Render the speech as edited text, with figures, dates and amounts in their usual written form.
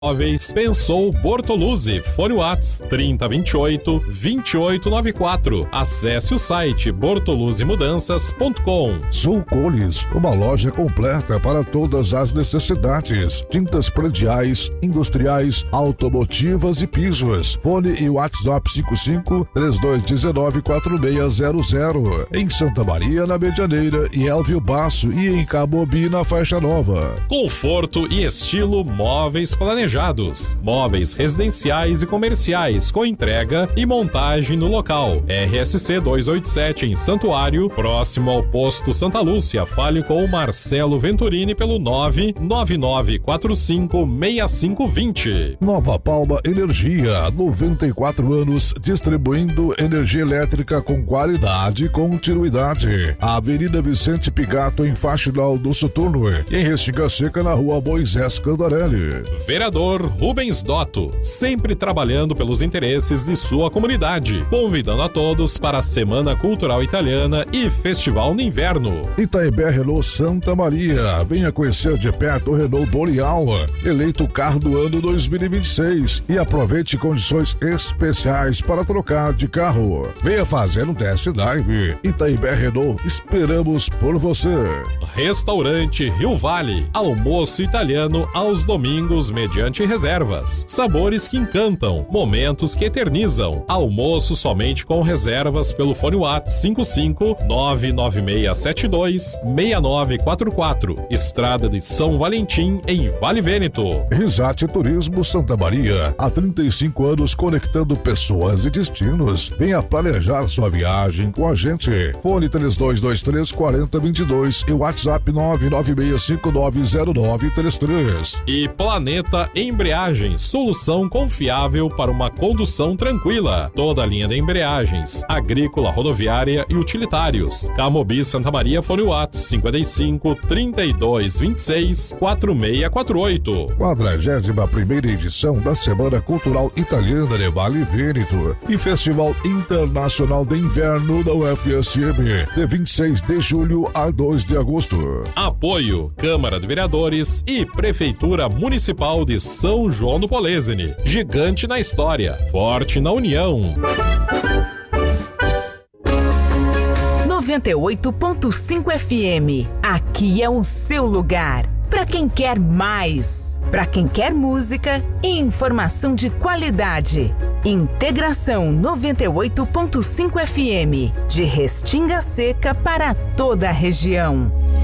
Móveis pensou Bortoluzzi. Fone Whats 3028-2894. Acesse o site bortoluzzimudanças.com. Sulcones, uma loja completa para todas as necessidades. Tintas prediais, industriais, automotivas e pisos. Fone e WhatsApp 55-3219-4600. Em Santa Maria, na Medianeira, e Elvio Basso, e em Camobi, na Faixa Nova. Conforto e estilo móveis planejados. Móveis residenciais e comerciais com entrega e montagem no local. RSC 287 em Santuário, próximo ao posto Santa Lúcia. Fale com o Marcelo Venturini pelo 999456520. Nova Palma Energia, 94 anos distribuindo energia elétrica com qualidade e continuidade. Avenida Vicente Pigato em Faxinal do Soturno e em Restinga Seca na Rua Moisés Candarelli. Vereador Rubens Dotto, sempre trabalhando pelos interesses de sua comunidade, convidando a todos para a Semana Cultural Italiana e Festival no Inverno. Itaebé Renault Santa Maria, venha conhecer de perto o Renault Boreal, eleito carro do ano 2026, e aproveite condições especiais para trocar de carro. Venha fazer um test drive. Itaebé Renault, esperamos por você. Restaurante Rio Vale, almoço italiano aos domingos mediante reservas. Sabores que encantam, momentos que eternizam. Almoço somente com reservas pelo fone WhatsApp 55996726944. Estrada de São Valentim, em Vale Vêneto. Risate Turismo Santa Maria, há 35 anos conectando pessoas e destinos. Venha planejar sua viagem com a gente. Fone 3223-4022 e WhatsApp 996590933. E Planeta Embreagens, solução confiável para uma condução tranquila. Toda a linha de embreagens, agrícola, rodoviária e utilitários. Camobi Santa Maria, fone WhatsApp 55-3226-4648. 41ª edição da Semana Cultural Italiana de Vale Vêneto e Festival Internacional de Inverno da UFSM, de 26 de julho a 2 de agosto. Apoio Câmara de Vereadores e Prefeitura Municipal de São João do Polesine. Gigante na história, forte na união. 98.5 FM. Aqui é o seu lugar. Para quem quer mais. Para quem quer música e informação de qualidade. Integração 98.5 FM. De Restinga Seca para toda a região.